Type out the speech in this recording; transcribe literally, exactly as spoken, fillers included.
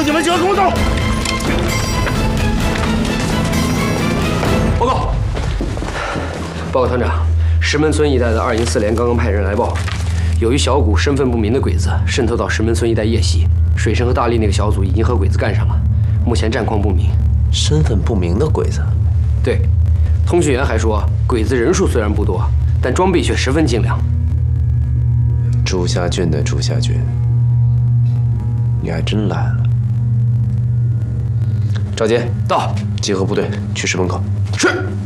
你们几个跟我走。 报告，报告团长，石门村一带的二营四连刚刚派人来报，有一小股身份不明的鬼子渗透到石门村一带夜袭，水生和大力那个小组已经和鬼子干上了，目前战况不明。 身份不明的鬼子？ 对，通讯员还说，鬼子人数虽然不多，但装备却十分精良。 朱家俊的朱家俊，你还真来了。赵杰， 到， 集合部队去石门口。 是。